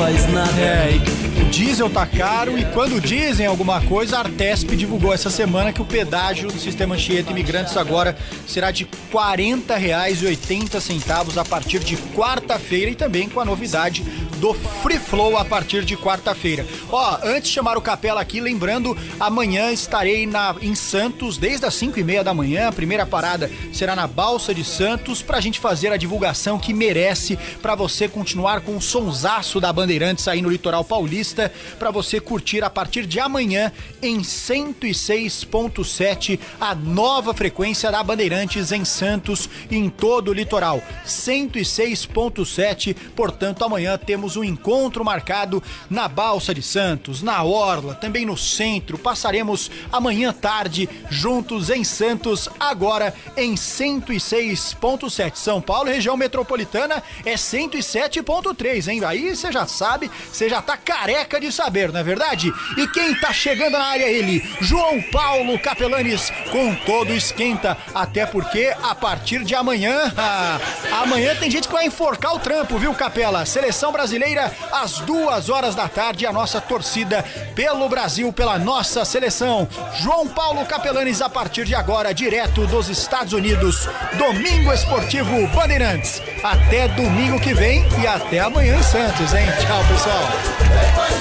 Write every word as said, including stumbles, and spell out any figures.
faz nada. É, o diesel tá caro e quando dizem alguma coisa, a Artesp divulgou essa semana que o pedágio do sistema Anchieta Imigrantes agora será de quarenta reais e oitenta centavos a partir de quarta-feira e também com a novidade do Free Flow a partir de quarta-feira. Ó, antes de chamar o Capela aqui, lembrando, amanhã estarei na, em Santos desde as cinco e meia da manhã, a primeira parada será na Balsa de Santos pra gente fazer a divulgação que merece, pra você continuar com o sonsaço da Bandeirantes aí no litoral paulista, pra você curtir a partir de amanhã em cento e seis ponto sete a nova frequência da Bandeirantes em Santos e em todo o litoral. cento e seis ponto sete, portanto amanhã temos um encontro marcado na Balsa de Santos, na Orla, também no centro. Passaremos amanhã tarde juntos em Santos, agora em cento e seis ponto sete. São Paulo, região metropolitana, é cento e sete ponto três, hein? Aí você já sabe, você já tá careca de saber, não é verdade? E quem tá chegando na área é ele, João Paulo Capelanes, com todo esquenta, até porque a partir de amanhã, ah, amanhã tem gente que vai enforcar o trampo, viu, Capela? Seleção brasileira às duas horas da tarde, a nossa torcida pelo Brasil, pela nossa seleção. João Paulo Capelanes a partir de agora, direto dos Estados Unidos. Domingo Esportivo Bandeirantes. Até domingo que vem e até amanhã em Santos, hein? Tchau, pessoal.